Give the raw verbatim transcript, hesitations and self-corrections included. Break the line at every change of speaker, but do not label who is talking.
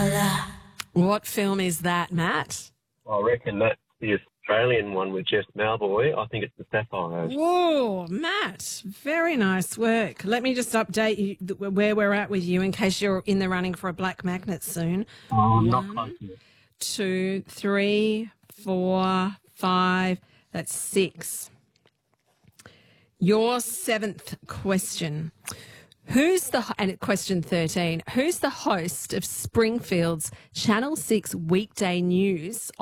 What film is that, Matt?
I reckon that's the Australian one with Jess Malboy. I think it's the Sapphires.
Whoa, Matt, very nice work. Let me just update you th- where we're at with you in case you're in the running for a Black Magnet soon.
Oh, I'm not
One,
close yet.
two, three, four, five. That's six. Your seventh question. Who's the, and question thirteen, who's the host of Springfield's Channel six weekday news